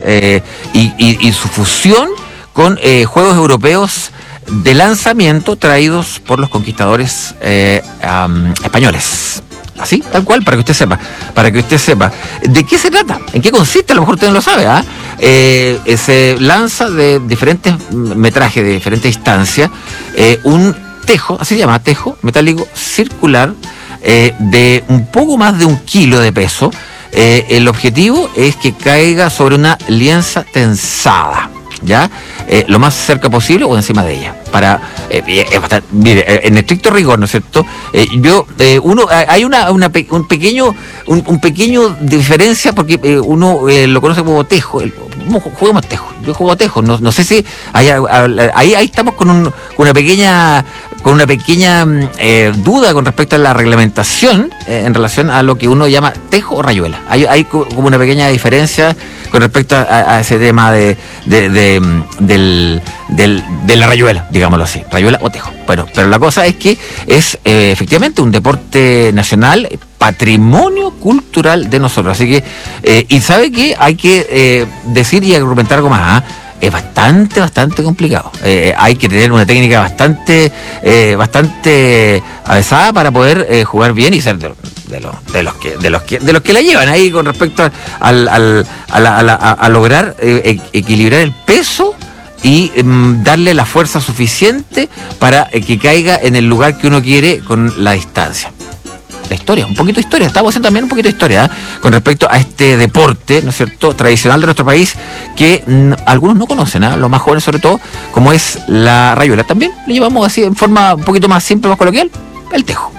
y su fusión con Juegos Europeos de lanzamiento traídos por los conquistadores españoles. Así, tal cual, para que usted sepa. ¿De qué se trata? ¿En qué consiste? A lo mejor usted no lo sabe, ¿ah? Se lanza de diferentes metrajes, de diferentes distancias, un tejo, así se llama, tejo metálico circular, de un poco más de 1 kilo de peso. El objetivo es que caiga sobre una lienza tensada, ¿ya? Lo más cerca posible o encima de ella. Mire, en estricto rigor, ¿no es cierto? Hay un pequeño diferencia, porque uno lo conoce como tejo. Juguemos tejo. Yo juego a tejo. No sé si ahí estamos con una pequeña duda con respecto a la reglamentación en relación a lo que uno llama tejo o rayuela. Hay como una pequeña diferencia con respecto a ese tema de la rayuela, digámoslo así, rayuela o tejo. Bueno, pero la cosa es que es efectivamente un deporte nacional, patrimonio cultural de nosotros. Así que, y sabe que hay que decir y argumentar algo más, es bastante complicado. Hay que tener una técnica bastante avesada para poder jugar bien y ser de los que la llevan ahí con respecto a lograr equilibrar el peso y darle la fuerza suficiente para que caiga en el lugar que uno quiere con la distancia. La historia, un poquito de historia, estamos haciendo también un poquito de historia con respecto a este deporte, ¿no es cierto?, tradicional de nuestro país, que algunos no conocen, los más jóvenes sobre todo, como es la rayuela. También le llevamos así en forma un poquito más simple, más coloquial, el tejo.